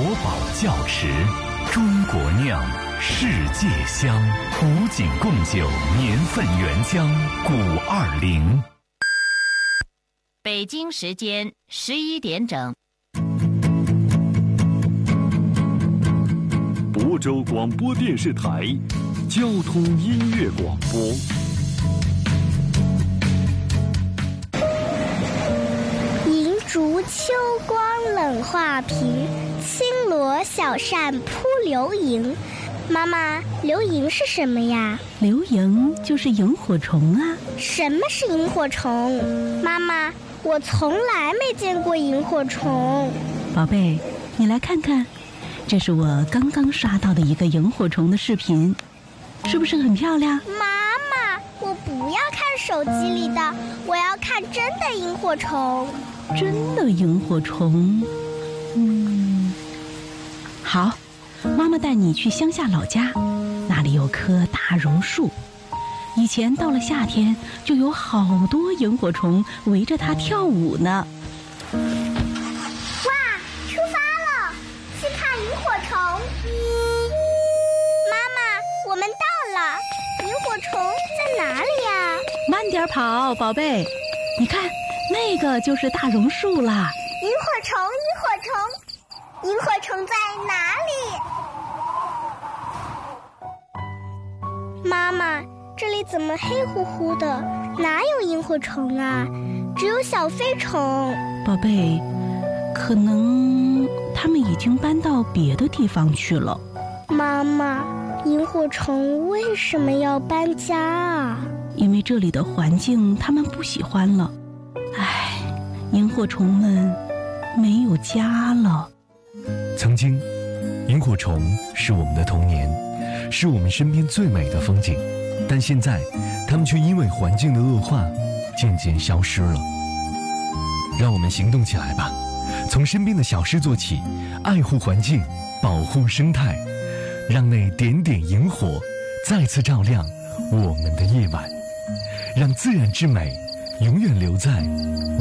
宝窖池，中国酿，世界香。古井贡酒年份原浆520。 北京时间11点整。 亳州广播电视台交通音乐广播。 银烛秋光冷画屏，轻罗小扇扑流萤。妈妈，流萤是什么呀？ 流萤就是萤火虫啊。 什么是萤火虫？妈妈，我从来没见过萤火虫。 宝贝，你来看看，这是我刚刚刷到的一个萤火虫的视频，是不是很漂亮？ 妈妈，我不要看手机里的，我要看真的萤火虫。 真的萤火虫？好，妈妈带你去乡下老家，那里有棵大榕树，以前到了夏天就有好多萤火虫围着它跳舞呢。 哇，出发了，去看萤火虫。妈妈，我们到了，萤火虫在哪里呀？ 慢点跑，宝贝，你看那个就是大榕树啦。 萤火虫，萤火虫，萤火虫在哪里？妈妈，这里怎么黑乎乎的？哪有萤火虫啊？只有小飞虫。 宝贝，可能他们已经搬到别的地方去了。 妈妈，萤火虫为什么要搬家啊？ 因为这里的环境他们不喜欢了。唉，萤火虫们没有家了。 曾经，萤火虫是我们的童年，是我们身边最美的风景，但现在它们却因为环境的恶化渐渐消失了。让我们行动起来吧，从身边的小事做起，爱护环境，保护生态，让那点点萤火再次照亮我们的夜晚，让自然之美永远留在